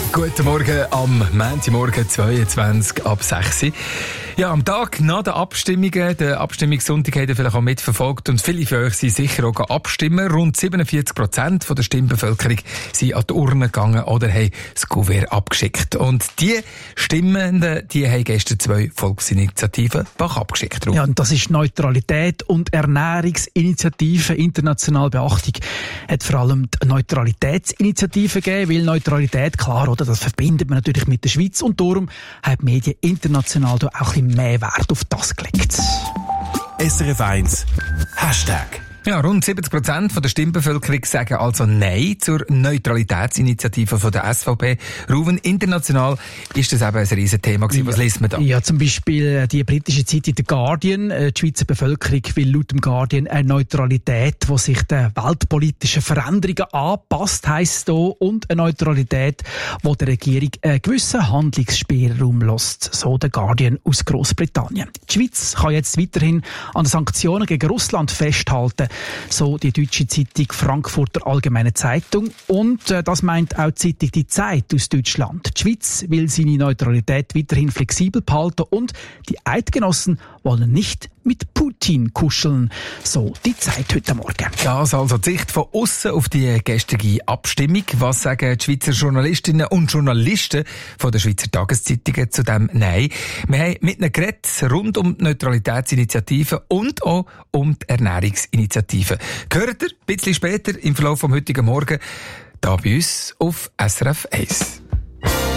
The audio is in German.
Guten Morgen am Montagmorgen 22 ab 6 Uhr. Ja, am Tag nach den Abstimmungen, der Abstimmungssonntag, habt ihr vielleicht auch mitverfolgt und viele von euch sind sicher auch abstimmen. Rund 47% der Stimmbevölkerung sind an die Urne gegangen oder haben das Kuvert abgeschickt. Und die Stimmenden, die haben gestern 2 Volksinitiativen abgeschickt. Ja, und das ist Neutralität und Ernährungsinitiative. International Beachtung hat vor allem die Neutralitätsinitiative gegeben, weil Neutralität, klar, oder, das verbindet man natürlich mit der Schweiz und darum haben die Medien international da auch ein bisschen mehr Wert auf das gelegt. SRF 1 Hashtag. Ja, rund 70% der Stimmbevölkerung sagen also Nein zur Neutralitätsinitiative von der SVP. Ruven, international ist das eben ein Riesenthema gewesen. Was liest man da? Ja, zum Beispiel die britische Zeitung The Guardian. Die Schweizer Bevölkerung will laut dem Guardian eine Neutralität, die sich den weltpolitischen Veränderungen anpasst, heisst hier, und eine Neutralität, die der Regierung einen gewissen Handlungsspielraum lässt, so der Guardian aus Grossbritannien. Die Schweiz kann jetzt weiterhin an den Sanktionen gegen Russland festhalten, so die deutsche Zeitung Frankfurter Allgemeine Zeitung. Und das meint auch die Zeitung Die Zeit aus Deutschland. Die Schweiz will seine Neutralität weiterhin flexibel behalten und die Eidgenossen wollen nicht mit Putin kuscheln. So die Zeit heute Morgen. Das also die Sicht von aussen auf die gestrige Abstimmung. Was sagen die Schweizer Journalistinnen und Journalisten von der Schweizer Tageszeitungen zu dem Nein? Wir haben mit ihnen geredet rund um die Neutralitätsinitiative und auch um die Ernährungsinitiative. Hört ihr ein bisschen später im Verlauf vom heutigen Morgen da bei uns auf SRF 1.